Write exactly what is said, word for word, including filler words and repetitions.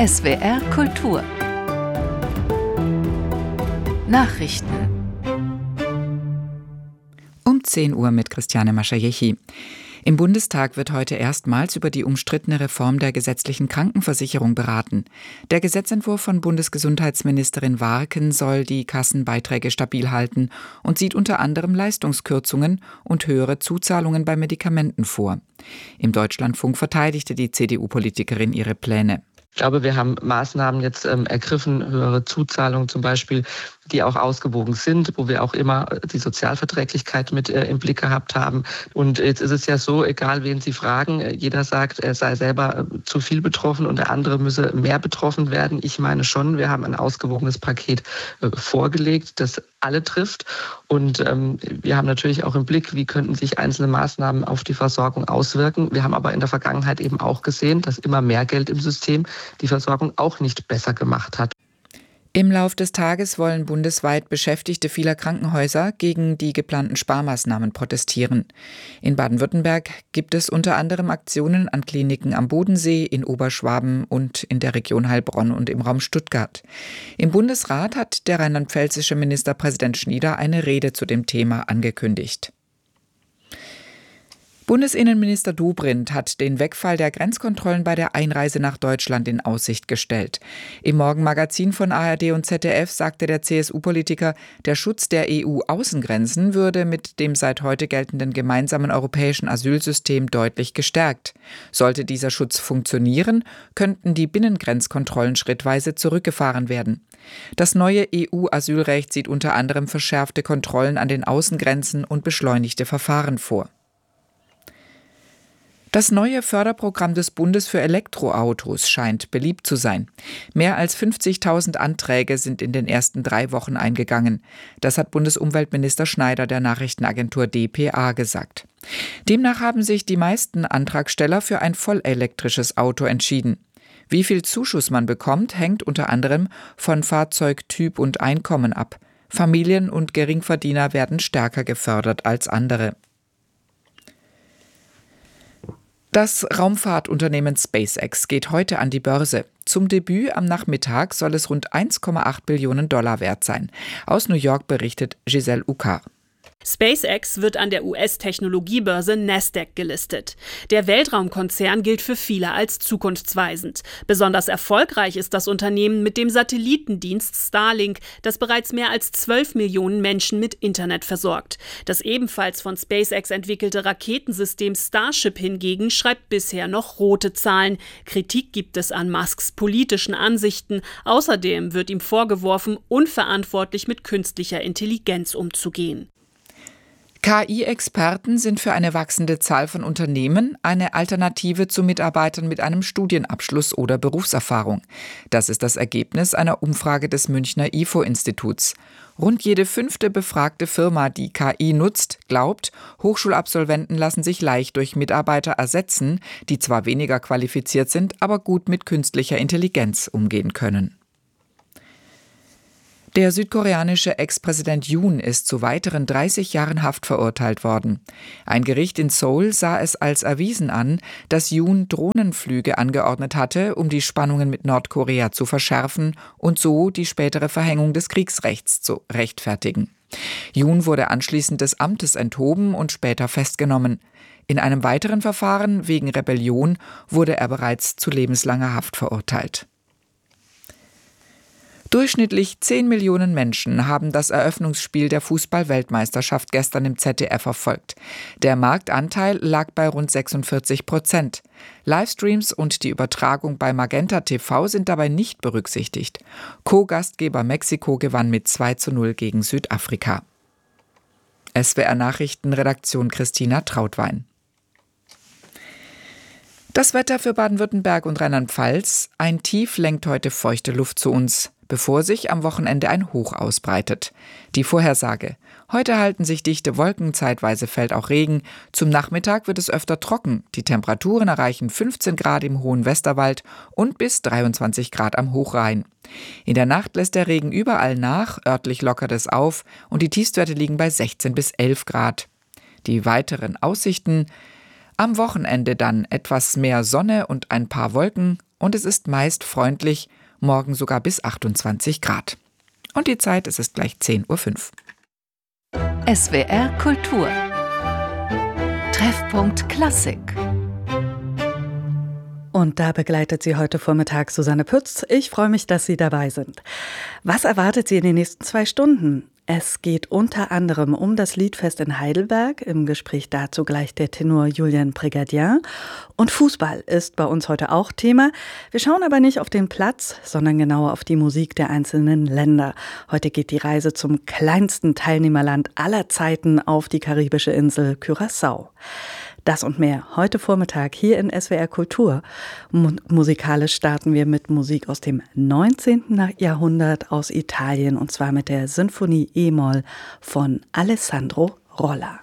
S W R Kultur Nachrichten Um zehn Uhr mit Christiane Maschajechi. Im Bundestag wird heute erstmals über die umstrittene Reform der gesetzlichen Krankenversicherung beraten. Der Gesetzentwurf von Bundesgesundheitsministerin Warken soll die Kassenbeiträge stabil halten und sieht unter anderem Leistungskürzungen und höhere Zuzahlungen bei Medikamenten vor. Im Deutschlandfunk verteidigte die C D U-Politikerin ihre Pläne. Ich glaube, wir haben Maßnahmen jetzt ähm, ergriffen, höhere Zuzahlungen zum Beispiel, die auch ausgewogen sind, wo wir auch immer die Sozialverträglichkeit mit äh, im Blick gehabt haben. Und jetzt ist es ja so, egal wen Sie fragen, äh, jeder sagt, er sei selber äh, zu viel betroffen und der andere müsse mehr betroffen werden. Ich meine schon, wir haben ein ausgewogenes Paket äh, vorgelegt, das alle trifft. Und ähm, wir haben natürlich auch im Blick, wie könnten sich einzelne Maßnahmen auf die Versorgung auswirken. Wir haben aber in der Vergangenheit eben auch gesehen, dass immer mehr Geld im System die Versorgung auch nicht besser gemacht hat. Im Lauf des Tages wollen bundesweit Beschäftigte vieler Krankenhäuser gegen die geplanten Sparmaßnahmen protestieren. In Baden-Württemberg gibt es unter anderem Aktionen an Kliniken am Bodensee, in Oberschwaben und in der Region Heilbronn und im Raum Stuttgart. Im Bundesrat hat der rheinland-pfälzische Ministerpräsident Schnieder eine Rede zu dem Thema angekündigt. Bundesinnenminister Dobrindt hat den Wegfall der Grenzkontrollen bei der Einreise nach Deutschland in Aussicht gestellt. Im Morgenmagazin von A R D und Z D F sagte der C S U-Politiker, der Schutz der E U-Außengrenzen würde mit dem seit heute geltenden gemeinsamen europäischen Asylsystem deutlich gestärkt. Sollte dieser Schutz funktionieren, könnten die Binnengrenzkontrollen schrittweise zurückgefahren werden. Das neue E U-Asylrecht sieht unter anderem verschärfte Kontrollen an den Außengrenzen und beschleunigte Verfahren vor. Das neue Förderprogramm des Bundes für Elektroautos scheint beliebt zu sein. Mehr als fünfzigtausend Anträge sind in den ersten drei Wochen eingegangen. Das hat Bundesumweltminister Schneider der Nachrichtenagentur D P A gesagt. Demnach haben sich die meisten Antragsteller für ein vollelektrisches Auto entschieden. Wie viel Zuschuss man bekommt, hängt unter anderem von Fahrzeugtyp und Einkommen ab. Familien und Geringverdiener werden stärker gefördert als andere. Das Raumfahrtunternehmen SpaceX geht heute an die Börse. Zum Debüt am Nachmittag soll es rund eins Komma acht Billionen Dollar wert sein. Aus New York berichtet Giselle Uckar. SpaceX wird an der U S-Technologiebörse Nasdaq gelistet. Der Weltraumkonzern gilt für viele als zukunftsweisend. Besonders erfolgreich ist das Unternehmen mit dem Satellitendienst Starlink, das bereits mehr als zwölf Millionen Menschen mit Internet versorgt. Das ebenfalls von SpaceX entwickelte Raketensystem Starship hingegen schreibt bisher noch rote Zahlen. Kritik gibt es an Musks politischen Ansichten. Außerdem wird ihm vorgeworfen, unverantwortlich mit künstlicher Intelligenz umzugehen. K I-Experten sind für eine wachsende Zahl von Unternehmen eine Alternative zu Mitarbeitern mit einem Studienabschluss oder Berufserfahrung. Das ist das Ergebnis einer Umfrage des Münchner I F O-Instituts. Rund jede fünfte befragte Firma, die K I nutzt, glaubt, Hochschulabsolventen lassen sich leicht durch Mitarbeiter ersetzen, die zwar weniger qualifiziert sind, aber gut mit künstlicher Intelligenz umgehen können. Der südkoreanische Ex-Präsident Yoon ist zu weiteren dreißig Jahren Haft verurteilt worden. Ein Gericht in Seoul sah es als erwiesen an, dass Yoon Drohnenflüge angeordnet hatte, um die Spannungen mit Nordkorea zu verschärfen und so die spätere Verhängung des Kriegsrechts zu rechtfertigen. Yoon wurde anschließend des Amtes enthoben und später festgenommen. In einem weiteren Verfahren wegen Rebellion wurde er bereits zu lebenslanger Haft verurteilt. Durchschnittlich zehn Millionen Menschen haben das Eröffnungsspiel der Fußball-Weltmeisterschaft gestern im Z D F verfolgt. Der Marktanteil lag bei rund sechsundvierzig Prozent. Livestreams und die Übertragung bei Magenta T V sind dabei nicht berücksichtigt. Co-Gastgeber Mexiko gewann mit zwei zu null gegen Südafrika. S W R Nachrichtenredaktion Christina Trautwein. Das Wetter für Baden-Württemberg und Rheinland-Pfalz. Ein Tief lenkt heute feuchte Luft zu uns, bevor sich am Wochenende ein Hoch ausbreitet. Die Vorhersage. Heute halten sich dichte Wolken, zeitweise fällt auch Regen. Zum Nachmittag wird es öfter trocken. Die Temperaturen erreichen fünfzehn Grad im hohen Westerwald und bis dreiundzwanzig Grad am Hochrhein. In der Nacht lässt der Regen überall nach, örtlich lockert es auf und die Tiefstwerte liegen bei sechzehn bis elf Grad. Die weiteren Aussichten: Am Wochenende dann etwas mehr Sonne und ein paar Wolken und es ist meist freundlich, morgen sogar bis achtundzwanzig Grad. Und die Zeit, es ist gleich zehn Uhr fünf. S W R Kultur. Treffpunkt Klassik. Und da begleitet Sie heute Vormittag Susanne Pütz. Ich freue mich, dass Sie dabei sind. Was erwartet Sie in den nächsten zwei Stunden? Es geht unter anderem um das Liedfest in Heidelberg. Im Gespräch dazu gleich der Tenor Julien Brigadier. Und Fußball ist bei uns heute auch Thema. Wir schauen aber nicht auf den Platz, sondern genauer auf die Musik der einzelnen Länder. Heute geht die Reise zum kleinsten Teilnehmerland aller Zeiten auf die karibische Insel Curaçao. Das und mehr heute Vormittag hier in S W R Kultur. Mu- musikalisch starten wir mit Musik aus dem neunzehnten Jahrhundert aus Italien und zwar mit der Sinfonie E-Moll von Alessandro Rolla.